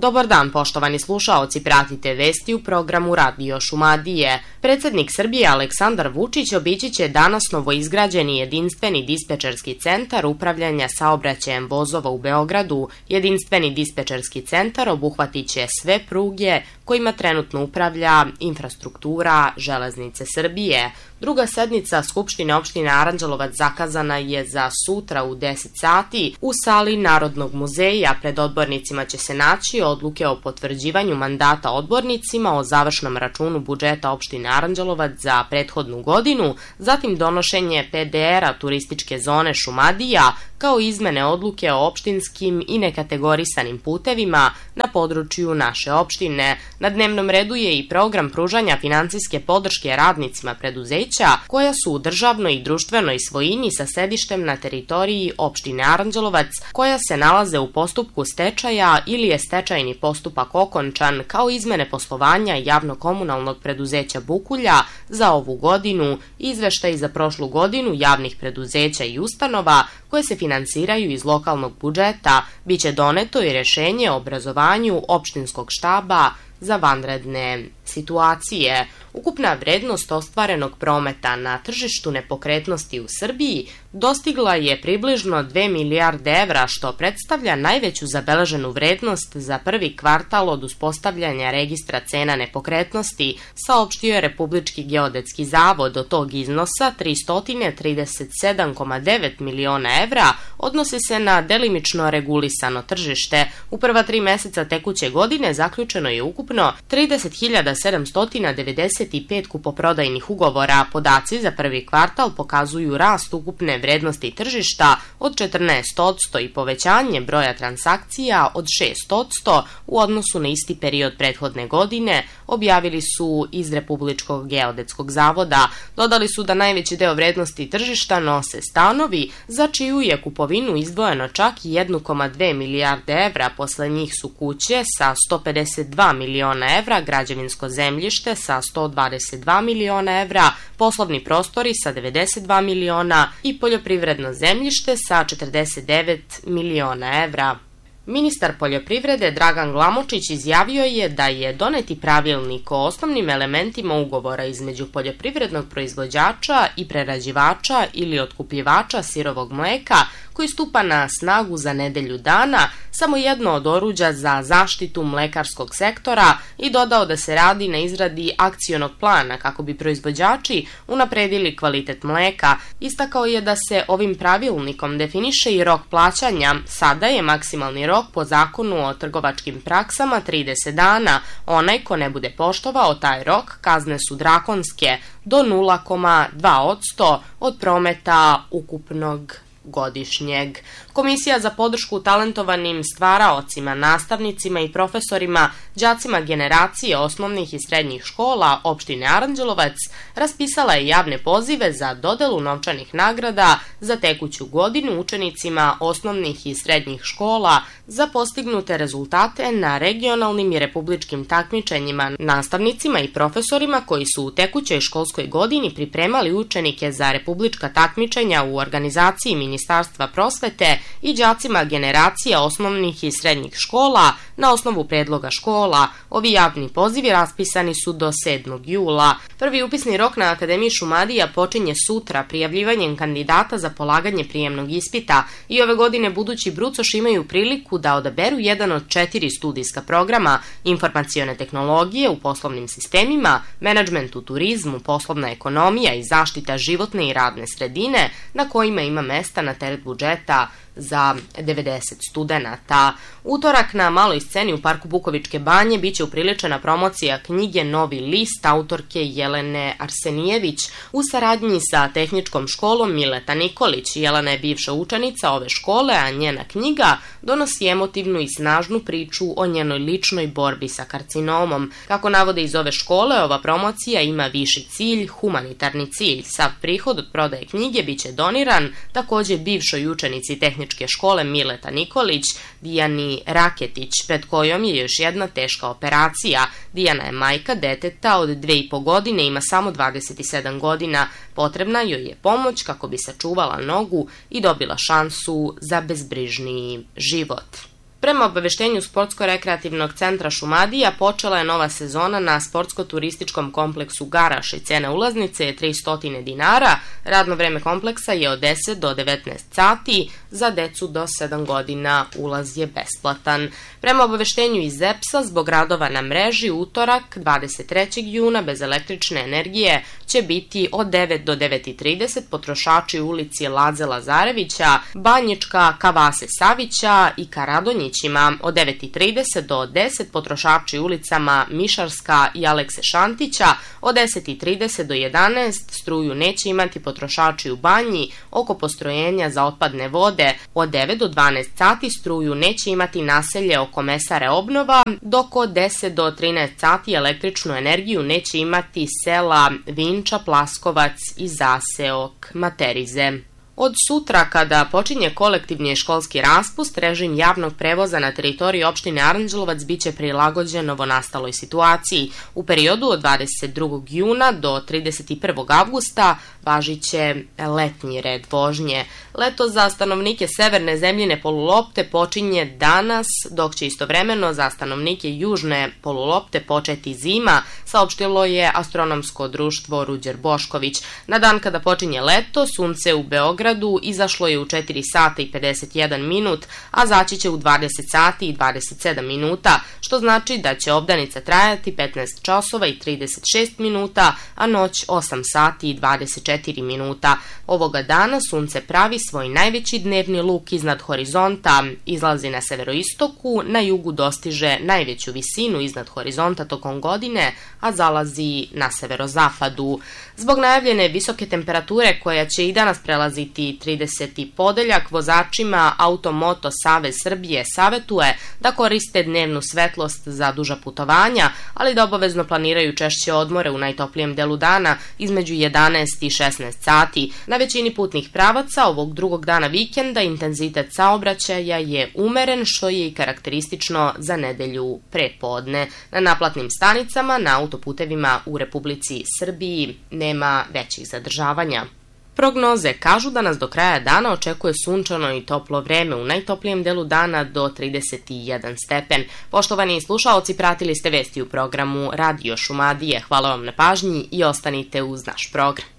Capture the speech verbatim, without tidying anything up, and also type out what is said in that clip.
Dobar dan, poštovani slušaoci, pratite vesti u programu Radio Šumadije. Predsednik Srbije Aleksandar Vučić obići će danas novoizgrađeni jedinstveni dispečerski centar upravljanja saobraćajem vozova u Beogradu. Jedinstveni dispečerski centar obuhvatit će sve pruge kojima trenutno upravlja infrastruktura Železnice Srbije. Druga sednica Skupštine opštine Aranđelovac zakazana je za sutra u deset sati u sali Narodnog muzeja. Pred odbornicima će se naći odluke o potvrđivanju mandata odbornicima, o završnom računu budžeta opštine Aranđelovac za prethodnu godinu, zatim donošenje P D R-a turističke zone Šumadija, kao izmene odluke o opštinskim i nekategorisanim putevima na području naše opštine. Na dnevnom redu je i program pružanja finansijske podrške radnicima preduzeća koja su u državnoj i društvenoj svojini sa sedištem na teritoriji opštine Aranđelovac, koja se nalaze u postupku stečaja ili je stečajni postupak okončan, kao izmene poslovanja javno-komunalnog preduzeća Bukulja za ovu godinu, izveštaj za prošlu godinu javnih preduzeća i ustanova koje se finansiraju iz lokalnog budžeta. Biće doneto i rešenje o obrazovanju opštinskog štaba za vanredne situacije. Ukupna vrednost ostvarenog prometa na tržištu nepokretnosti u Srbiji dostigla je približno dve milijarde evra, što predstavlja najveću zabeleženu vrednost za prvi kvartal od uspostavljanja registra cena nepokretnosti, saopštio je Republički geodetski zavod. Od tog iznosa tristo trideset sedam zarez devet miliona evra odnosi se na delimično regulisano tržište. U prva tri meseca tekuće godine zaključeno je ukupno trideset hiljada sedamsto devedeset pet kupoprodajnih ugovora. Podaci za prvi kvartal pokazuju rast ukupne vrednosti tržišta od četrnaest posto i povećanje broja transakcija od šest posto u odnosu na isti period prethodne godine, objavili su iz Republičkog geodetskog zavoda. Dodali su da najveći deo vrednosti tržišta nose stanovi, za čiju je kupovinu izdvojeno čak jedan zarez dve milijarde evra. Posle njih su kuće sa sto pedeset dva miliona evra, građevinsko zemljište sa sto dvadeset dva miliona evra, poslovni prostori sa devedeset dva miliona i poljoprivredno zemljište sa četrdeset devet miliona evra. Ministar poljoprivrede Dragan Glamočić izjavio je da je doneti pravilnik o osnovnim elementima ugovora između poljoprivrednog proizvođača i prerađivača ili otkupljivača sirovog mleka, koji stupa na snagu za nedelju dana, samo jedno od oruđa za zaštitu mlekarskog sektora, i dodao da se radi na izradi akcionog plana kako bi proizvođači unapredili kvalitet mleka. Istakao je da se ovim pravilnikom definiše i rok plaćanja. Sada je maksimalni rok po zakonu o trgovačkim praksama trideset dana. Onaj ko ne bude poštovao taj rok, kazne su drakonske, do nula zarez dva posto od prometa ukupnog godišnjeg. Komisija za podršku talentovanim stvaraocima, nastavnicima i profesorima, đacima generacije osnovnih i srednjih škola opštine Aranđelovac raspisala je javne pozive za dodelu novčanih nagrada za tekuću godinu učenicima osnovnih i srednjih škola za postignute rezultate na regionalnim i republičkim takmičenjima, nastavnicima i profesorima koji su u tekućoj školskoj godini pripremali učenike za republička takmičenja u organizaciji Ministarstva prosvete i đacima generacija osnovnih i srednjih škola na osnovu predloga škola. Ovi javni pozivi raspisani su do sedmog jula. Prvi upisni rok na Akademiji Šumadija počinje sutra prijavljivanjem kandidata za polaganje prijemnog ispita i ove godine budući brucoši imaju priliku da odaberu jedan od četiri studijska programa: informacione tehnologije u poslovnim sistemima, menadžment u turizmu, poslovna ekonomija i zaštita životne i radne sredine, na kojima ima mesta na teret budžeta za devedeset studenata. Utorak na Maloj sceni u parku Bukovičke banje biće upriličena promocija knjige Novi list autorke Jelene Arsenijević u saradnji sa tehničkom školom Mileta Nikolić. Jelena je bivša učenica ove škole, a njena knjiga donosi emotivnu i snažnu priču o njenoj ličnoj borbi sa karcinomom. Kako navode iz ove škole, ova promocija ima viši cilj, humanitarni cilj. Sav prihod od prodaje knjige biće doniran takođe bivšoj učenici tehničke škole Mileta Nikolić, Dijani Raketić, pred kojom je još jedna teška operacija. Dijana je majka deteta od dve i po godine, ima samo dvadeset sedam godina. Potrebna joj je pomoć kako bi sačuvala nogu i dobila šansu za bezbrižniji život. Prema obaveštenju Sportsko-rekreativnog centra Šumadija, počela je nova sezona na sportsko-turističkom kompleksu Garaš i cena ulaznice je tristo dinara, radno vreme kompleksa je od deset do devetnaest sati, za decu do sedam godina ulaz je besplatan. Prema obaveštenju iz E P S-a, zbog radova na mreži, utorak dvadeset trećeg juna bez električne energije će biti od devet do devet i trideset potrošači u ulici Laze Lazarevića, Banjička, Kavase Savića i Karadonjićima, od devet i trideset do deset potrošači ulicama Mišarska i Alekse Šantića, od deset i trideset do jedanaest struju neće imati potrošači u Banji oko postrojenja za otpadne vode, od devet do dvanaest sati struju neće imati naselje oko Mesare Obnova, dok od deset do trinaest sati električnu energiju neće imati sela Vinča, Plaskovac i zaseok Materize. Od sutra, kada počinje kolektivni školski raspust, režim javnog prevoza na teritoriji opštine Aranđelovac biće prilagođen novonastaloj situaciji. U periodu od dvadeset drugog juna do trideset prvog avgusta važiće letnji red vožnje. Leto za stanovnike severne zemljine polulopte počinje danas, dok će istovremeno za stanovnike južne polulopte početi zima, saopštilo je astronomsko društvo Ruđer Bošković. Na dan kada počinje leto, sunce u Beogradu izašlo je u četiri sata i pedeset jedan minut, a zaći će u dvadeset sati i dvadeset sedam minuta, što znači da će obdanica trajati petnaest časova i trideset šest minuta, a noć osam sati i dvadeset četiri minuta. Ovoga dana sunce pravi svoj najveći dnevni luk iznad horizonta, izlazi na severoistoku, na jugu dostiže najveću visinu iznad horizonta tokom godine, a zalazi na severozapadu. Zbog najavljene visoke temperature koja će i danas prelaziti trideseti podeljak, vozačima Automoto Savez Srbije savetuje da koriste dnevnu svetlost za duža putovanja, ali da obavezno planiraju češće odmore u najtoplijem delu dana između jedanaest i šesnaest sati. Na većini putnih pravaca ovog drugog dana vikenda intenzitet saobraćaja je umeren, što je i karakteristično za nedelju prepodne. Na naplatnim stanicama na autoputevima u Republici Srbiji nema većih zadržavanja. Prognoze kažu da nas do kraja dana očekuje sunčano i toplo vreme, u najtoplijem delu dana do trideset jedan stepen. Poštovani slušaoci, pratili ste vesti u programu Radio Šumadije. Hvala vam na pažnji i ostanite uz naš program.